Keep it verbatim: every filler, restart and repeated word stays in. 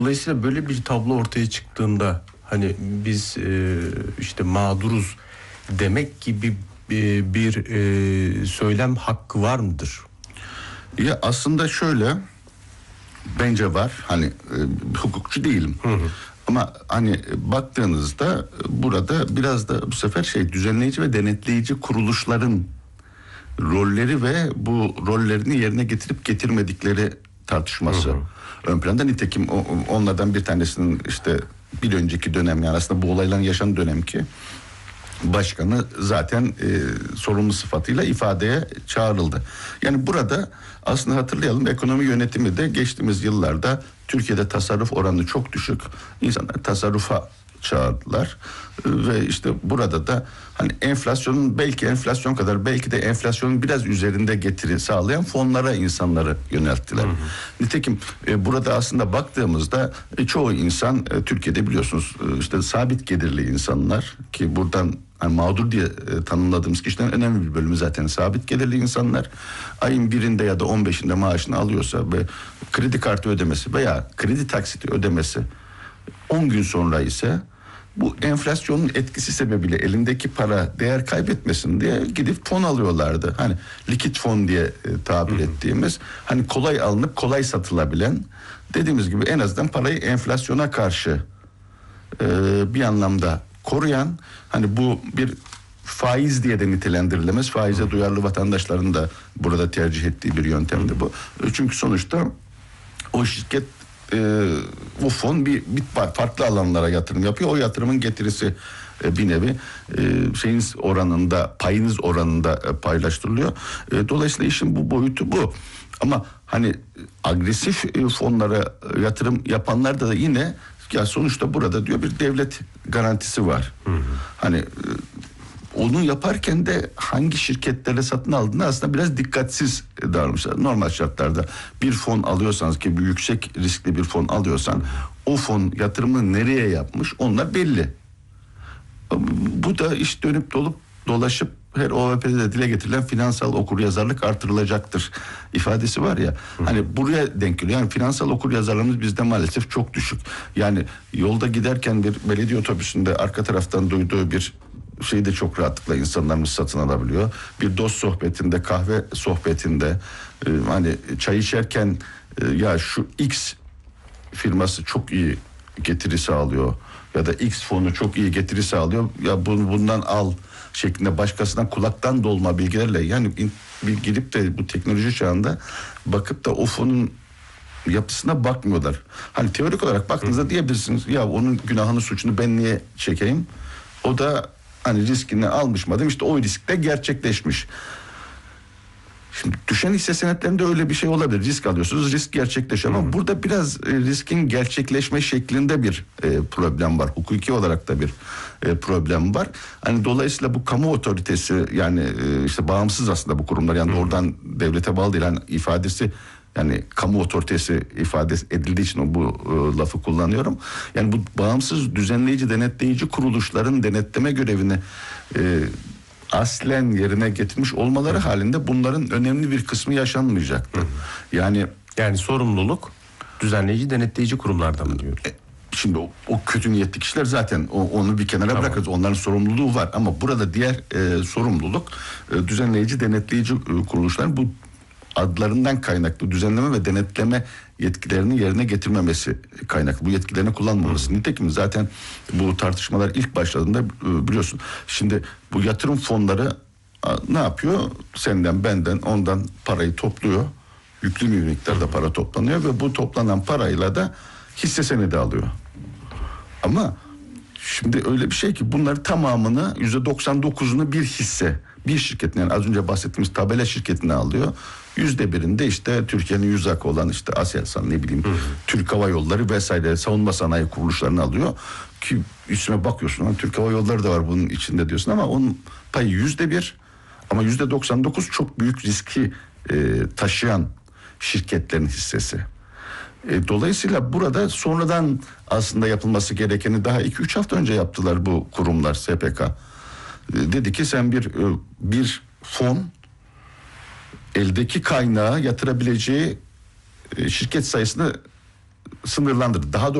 Dolayısıyla böyle bir tablo ortaya çıktığında hani biz e, işte mağduruz demek gibi e, bir e, söylem hakkı var mıdır? Ya aslında şöyle, bence var. Hani e, hukukçu değilim. Hı hı. Ama hani baktığınızda burada biraz da bu sefer şey, düzenleyici ve denetleyici kuruluşların rolleri ve bu rollerini yerine getirip getirmedikleri tartışması hı hı. ön planda. Nitekim onlardan bir tanesinin işte bir önceki dönem, yani aslında bu olayların yaşanan dönemki başkanı zaten e, sorumlu sıfatıyla ifadeye çağrıldı. Yani burada aslında hatırlayalım, ekonomi yönetimi de geçtiğimiz yıllarda Türkiye'de tasarruf oranı çok düşük. İnsanlar tasarrufa çağırdılar ve işte burada da hani enflasyonun, belki enflasyon kadar, belki de enflasyonun biraz üzerinde getiri sağlayan fonlara insanları yönelttiler. Hı hı. Nitekim e, burada aslında baktığımızda e, çoğu insan e, Türkiye'de biliyorsunuz e, işte sabit gelirli insanlar, ki buradan yani mağdur diye e, tanımladığımız kişilerin önemli bir bölümü zaten sabit gelirli insanlar. Ayın birinde ya da on beşinde maaşını alıyorsa ve kredi kartı ödemesi veya kredi taksiti ödemesi on gün sonra ise bu enflasyonun etkisi sebebiyle elindeki para değer kaybetmesin diye gidip fon alıyorlardı. Hani likit fon diye e, tabir hı hı. ettiğimiz, hani kolay alınıp kolay satılabilen, dediğimiz gibi en azından parayı enflasyona karşı e, bir anlamda koruyan, hani bu bir faiz diye de nitelendirilemez. Faize hı. duyarlı vatandaşların da burada tercih ettiği bir yöntemdi bu. Çünkü sonuçta o şirket Ee, bu fon bir, bir farklı alanlara yatırım yapıyor. O yatırımın getirisi e, bir nevi e, şeyiniz oranında, payınız oranında e, paylaştırılıyor. E, dolayısıyla işin bu boyutu bu. Ama hani agresif e, fonlara e, yatırım yapanlar da yine, ya sonuçta burada diyor bir devlet garantisi var. Hı hı. Hani e, onu yaparken de hangi şirketlere satın aldığını aslında biraz dikkatsiz davranmışlar. Normal şartlarda bir fon alıyorsanız, ki bir yüksek riskli bir fon alıyorsan, o fon yatırımını nereye yapmış onlar belli. Bu da iş dönüp dolup dolaşıp her O V P'de de dile getirilen finansal okuryazarlık artırılacaktır ifadesi var ya. Hı. Hani buraya denk geliyor. Yani finansal okuryazarlığımız bizde maalesef çok düşük. Yani yolda giderken bir belediye otobüsünde arka taraftan duyduğu bir şeyi de çok rahatlıkla insanlarımız satın alabiliyor. Bir dost sohbetinde, kahve sohbetinde e, hani çay içerken e, ya şu X firması çok iyi getiri sağlıyor ya da X fonu çok iyi getiri sağlıyor, ya bunu bundan al şeklinde başkasından kulaktan dolma bilgilerle, yani bir girip de bu teknoloji çağında bakıp da o fonun yapısına bakmıyorlar. Hani teorik olarak baktığınızda diyebilirsiniz ya onun günahını, suçunu ben niye çekeyim? O da hani riskini almış mı? İşte o risk de gerçekleşmiş. Şimdi düşen hisse senetlerinde öyle bir şey olabilir. Risk alıyorsunuz, risk gerçekleşiyor. Ama burada biraz e, riskin gerçekleşme şeklinde bir e, problem var. Hukuki olarak da bir e, problem var. Hani dolayısıyla bu kamu otoritesi, yani e, işte bağımsız aslında bu kurumlar, yani oradan devlete bağlı değil. Hani ifadesi, yani kamu otoritesi ifade edildiği için bu e, lafı kullanıyorum. Yani bu bağımsız düzenleyici, denetleyici kuruluşların denetleme görevini e, aslen yerine getirmiş olmaları Hı. halinde bunların önemli bir kısmı yaşanmayacaktı. Hı. Yani yani sorumluluk düzenleyici, denetleyici kurumlardan mı diyoruz? E, şimdi o, o kötü niyetli kişiler zaten o, onu bir kenara tamam. bırakırız. Onların sorumluluğu var ama burada diğer e, sorumluluk e, düzenleyici, denetleyici e, kuruluşların bu adlarından kaynaklı düzenleme ve denetleme yetkilerini yerine getirmemesi kaynaklı. Bu yetkilerini kullanmaması. Hı. Nitekim zaten bu tartışmalar ilk başladığında biliyorsun. Şimdi bu yatırım fonları ne yapıyor? Senden, benden, ondan parayı topluyor. Yüklü bir miktarda para toplanıyor ve bu toplanan parayla da hisse senedi alıyor. Ama şimdi öyle bir şey ki bunları tamamını, yüzde doksan dokuzunu bir hisse, bir şirketin, yani az önce bahsettiğimiz tabela şirketine alıyor. Yüzde birinde işte Türkiye'nin yüz akı olan işte Aselsan, ne bileyim, hı hı. Türk Hava Yolları vesaire savunma sanayi kuruluşlarını alıyor. Ki üstüne bakıyorsun, Türk Hava Yolları da var bunun içinde diyorsun ama onun payı yüzde bir, ama yüzde doksan dokuz çok büyük riski e, taşıyan şirketlerin hissesi. E, dolayısıyla burada sonradan aslında yapılması gerekeni daha iki üç hafta önce yaptılar bu kurumlar, S P K. E, dedi ki sen bir e, bir fon eldeki kaynağı yatırabileceği e, şirket sayısını sınırlandırdı. Daha doğrusu